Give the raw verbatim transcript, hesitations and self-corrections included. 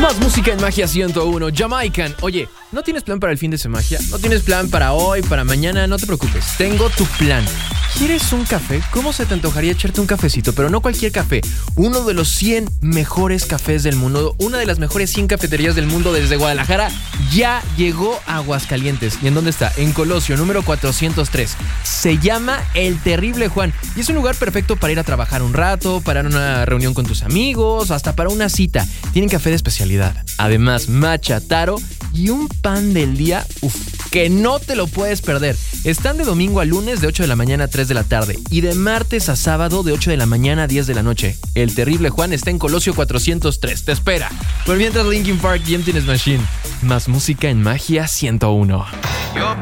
Más música en Magia ciento uno, Jamaican. Oye, ¿no tienes plan para el fin de semana? ¿No tienes plan para hoy, para mañana? No te preocupes, tengo tu plan. ¿Quieres un café? ¿Cómo se te antojaría echarte un cafecito? Pero no cualquier café, uno de los cien mejores cafés del mundo, una de las mejores cien cafeterías del mundo desde Guadalajara, ya llegó a Aguascalientes. ¿Y en dónde está? En Colosio, número cuatrocientos tres. Se llama El Terrible Juan y es un lugar perfecto para ir a trabajar un rato, para una reunión con tus amigos, hasta para una cita. Tienen café de especialidad, además matcha, taro y un pan del día, uff, que no te lo puedes perder. Están de domingo a lunes de ocho de la mañana a tres de la tarde y de martes a sábado de ocho de la mañana a diez de la noche. El Terrible Juan está en Colosio cuatrocientos tres, te espera. Por mientras, Linkin Park y Emptiness Machine. Más música en Magia ciento uno.